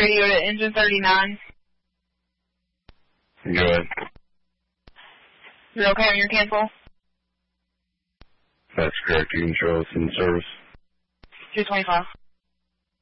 radio to engine 39. Go ahead. You're okay on your cancel? That's correct. You can show us in service. 225.